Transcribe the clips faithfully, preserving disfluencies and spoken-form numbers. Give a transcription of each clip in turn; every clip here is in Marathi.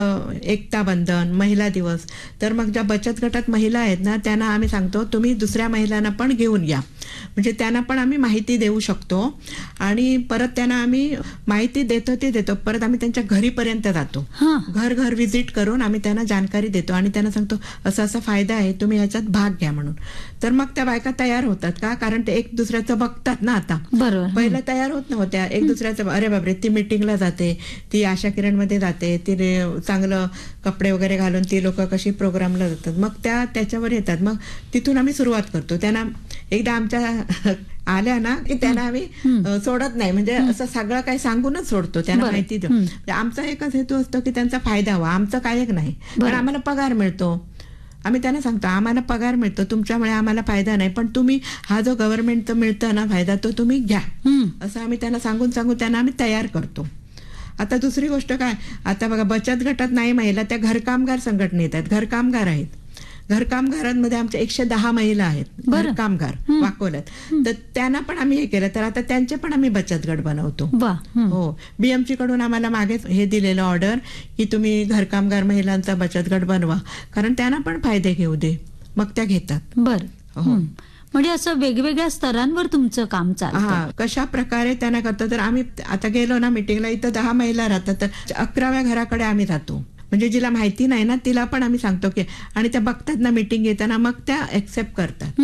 एकता बंधन, महिला दिवस. तर मग ज्या बचत गटात महिला आहेत ना, त्यांना आम्ही सांगतो तुम्ही दुसऱ्या महिलांना पण घेऊन या, म्हणजे त्यांना पण आम्ही माहिती देऊ शकतो. आणि परत त्यांना आम्ही माहिती देतो ते देतो परत आम्ही त्यांच्या घरीपर्यंत जातो. घर घर व्हिजिट करून आम्ही त्यांना जानकारी देतो आणि त्यांना सांगतो असा असा फायदा आहे, तुम्ही याच्यात भाग घ्या म्हणून. तर मग त्या बायका तयार होतात का, कारण ते एक दुसऱ्याचं बघतात ना. आता बरोबर, पहिलं तयार होत नव्हत्या. एक दुसऱ्याचं अरे बापरे ती मीटिंगला जाते, ती आशा किरणमध्ये जाते, ती चांगलं कपडे वगैरे घालून ती लोक कशी प्रोग्रामला जातात, मग त्या त्याच्यावर येतात. मग तिथून आम्ही सुरुवात करतो. त्यांना एकदा आमच्या आल्या ना की त्यांना आम्ही सोडत नाही, म्हणजे असं सगळं काही सांगूनच सोडतो, त्यांना माहिती देऊ. आमचा एकच हेतू असतो की त्यांचा फायदा व्हा, आमचं काय एक नाही. पण आम्हाला पगार मिळतो, आम्ही त्यांना सांगतो आम्हाला पगार मिळतो, तुमच्यामुळे आम्हाला फायदा नाही, पण तुम्ही हा जो गव्हर्नमेंटचा मिळतो ना फायदा तो तुम्ही घ्या, असं आम्ही त्यांना सांगून सांगून त्यांना आम्ही तयार करतो. आता दुसरी गोष्ट काय, आता बघा बचत गटात नाही महिला, त्या घरकामगार संघटनेत आहेत, घरकामगार आहेत. घरकामगारांमध्ये आमच्या एकशे दहा महिला आहेत घरकामगार वाकोल्यात. तर त्यांना पण आम्ही हे केलं, तर आता त्यांचे पण आम्ही बचत गट बनवतो. हो, बीएमसी कडून आम्हाला मागे हे दिलेलं ऑर्डर की तुम्ही घरकामगार महिलांचा बचत गट बनवा, कारण त्यांना पण फायदे घेऊ दे, मग त्या घेतात. बर हो, म्हणजे असं वेगवेगळ्या स्तरांवर तुमचं काम चालतं. हा, कशा प्रकारे त्यांना करतो. तर आम्ही आता गेलो ना मिटिंगला, इथं दहा महिला राहतात, तर अकराव्या घराकडे आम्ही जातो, म्हणजे जिला माहिती नाही ना तिला पण आम्ही सांगतो की, आणि त्या बघतात ना मीटिंग येताना, मग त्या एक्सेप्ट करतात.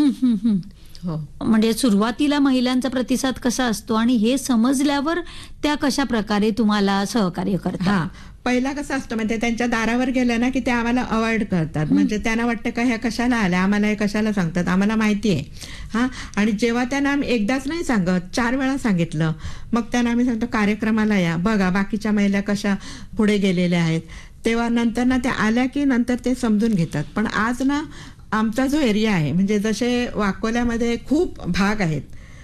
हो, म्हणजे सुरुवातीला महिलांचा प्रतिसाद कसा असतो आणि हे समजल्यावर त्या कशा प्रकारे तुम्हाला सहकार्य करतात. पहिला कसं असतं म्हणजे त्यांच्या दारावर गेलं ना की ते आम्हाला अवॉइड करतात, म्हणजे त्यांना वाटतं का ह्या कशाला आल्या, आम्हाला हे कशाला सांगतात, आम्हाला माहिती आहे. हा, आणि जेव्हा त्यांना आम्ही एकदाच नाही सांगत, चार वेळा सांगितलं, मग त्यांना आम्ही सांगतो कार्यक्रमाला या, बघा बाकीच्या महिला कशा पुढे गेलेल्या आहेत. तेव्हा नंतर ना त्या आल्या की नंतर ते समजून घेतात. पण आज ना आमचा जो एरिया आहे, म्हणजे जसे वाकोल्यामध्ये खूप भाग आहेत,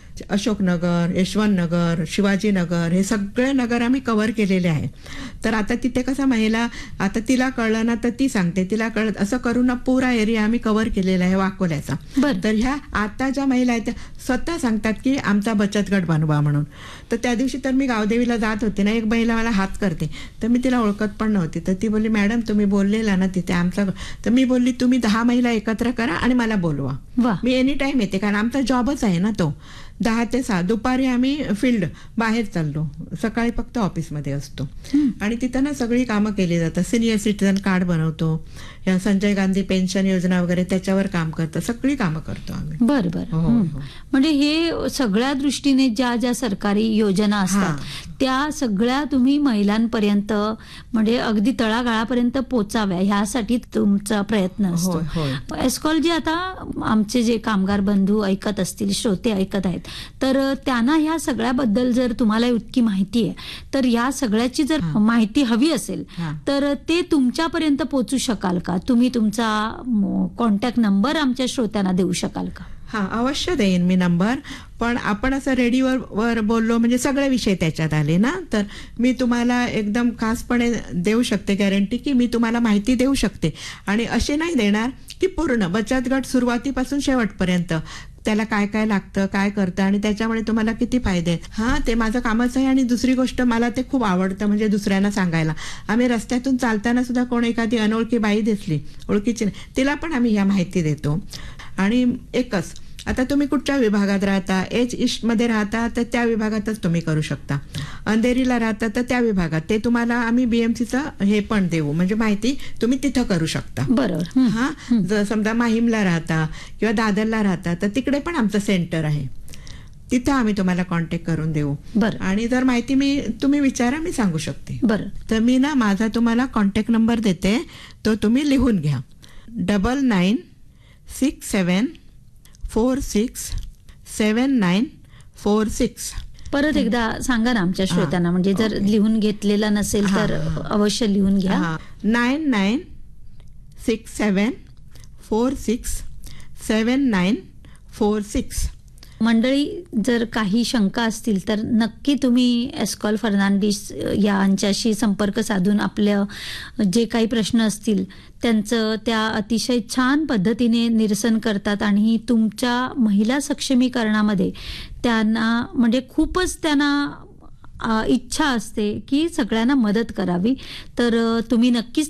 अशोकनगर, यशवंतनगर, शिवाजीनगर, हे सगळे नगर आम्ही कव्हर केलेले आहे. तर आता तिथे कसं महिला, आता तिला कळलं ना तर ती सांगते, तिला कळत, असं करून ना पुरा एरिया आम्ही कव्हर केलेला आहे वाकोल्याचा. तर ह्या आता ज्या महिला आहेत त्या स्वतः सांगतात की आमचा बचत गट बनवा म्हणून. तर त्या दिवशी तर मी गावदेवीला जात होते ना, एक महिला मला हात करते, तर मी तिला ओळखत पण नव्हती. तर ती बोलली मॅडम तुम्ही बोललेला ना तिथे आमचा. तर मी बोलली तुम्ही दहा महिला एकत्र करा आणि मला बोलवा, मी एनी टाइम येते, कारण आमचा जॉबच आहे ना तो. दहा ते सहा दुपारी आम्ही फील्ड बाहेर चाललो, सकाळी फक्त ऑफिसमध्ये असतो. आणि तिथं ना सगळी कामं केली जातात. सिनियर सिटीजन कार्ड बनवतो, या संजय गांधी पेन्शन योजना वगैरे त्याच्यावर काम करतो, सगळी कामं करतो आम्ही. बरं बरं, म्हणजे हे सगळ्या दृष्टीने ज्या ज्या सरकारी योजना असतात त्या सगळ्या तुम्ही महिलांपर्यंत, म्हणजे अगदी तळागाळापर्यंत पोचाव्या ह्यासाठी तुमचा प्रयत्न असतो. एस्कॉल जे आता आमचे जे कामगार बंधू ऐकत असतील, श्रोते ऐकत आहेत, तर त्यांना ह्या सगळ्याबद्दल जर तुम्हाला इतकी माहिती आहे, तर या सगळ्याची जर माहिती हवी असेल तर ते तुमच्यापर्यंत पोहोचू शकाल का? तुम्ही तुमचा कॉन्टॅक्ट नंबर आमच्या श्रोत्यांना देऊ शकाल का? हा, अवश्य देईन मी नंबर. पण आपण असं रेडिओवर वर बोललो म्हणजे सगळे विषय त्याच्यात आले ना, तर मी तुम्हाला एकदम खासपणे देऊ शकते गॅरंटी की मी तुम्हाला माहिती देऊ शकते. आणि असे नाही देणार की पूर्ण बचत गट सुरुवातीपासून शेवटपर्यंत त्याला काय काय लागतं, काय करतं आणि त्याच्यामुळे तुम्हाला किती फायदे आहेत, हा ते माझं कामच आहे. आणि दुसरी गोष्ट मला ते खूप आवडतं, म्हणजे दुसऱ्यांना सांगायला. आम्ही रस्त्यातून चालताना सुद्धा कोण एखादी अनोळखी बाई दिसली, ओळखीची नाही, तिला पण आम्ही ह्या माहिती देतो. आणि एकच, आता तुम्ही कुठच्या विभागात राहता, एच ईस्ट मध्ये राहता तर त्या विभागातच तुम्ही करू शकता, अंधेरीला राहता तर त्या विभागात, ते तुम्हाला आम्ही बीएमसीचं हे पण देऊ, म्हणजे माहिती तुम्ही तिथं करू शकता. बरोबर. हा, जर समजा माहीमला राहता किंवा दादरला राहता तर तिकडे पण आमचं सेंटर आहे, तिथं आम्ही तुम्हाला कॉन्टॅक्ट करून देऊ. आणि जर माहिती मी तुम्ही विचारा, मी सांगू शकते. बरं, तर मी ना माझा तुम्हाला कॉन्टॅक्ट नंबर देते, तो तुम्ही लिहून घ्या. डबल नाईन सिक्स सेवन फोर सिक्स सेवन नाईन फोर सिक्स. परत एकदा सांगा ना आमच्या श्रोत्यांना, म्हणजे जर लिहून घेतलेला नसेल तर अवश्य लिहून घ्या. नाईन नाईन सिक्स सेवन फोर सिक्स सेवन नाईन फोर सिक्स. मंडळी, जर काही शंका असतील तर नक्की तुम्ही एस्कॉल फर्नांडिस यांच्याशी संपर्क साधून आपल्या जे काही प्रश्न असतील त्यांचं त्या अतिशय छान पद्धतीने निरसन करतात. आणि तुमच्या महिला सक्षमीकरणामध्ये त्यांना म्हणजे खूपच त्यांना इच्छा असते की सगळ्यांना मदत करावी. तर तुम्ही नक्कीच